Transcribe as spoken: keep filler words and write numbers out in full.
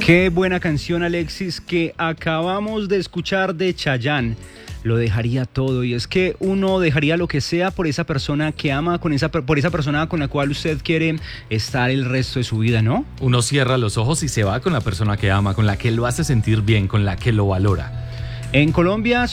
Qué buena canción, Alexis, que acabamos de escuchar de Chayanne. Lo dejaría todo, y es que uno dejaría lo que sea por esa persona que ama, con esa, por esa persona con la cual usted quiere estar el resto de su vida, ¿no? Uno cierra los ojos y se va con la persona que ama, con la que lo hace sentir bien, con la que lo valora. En Colombia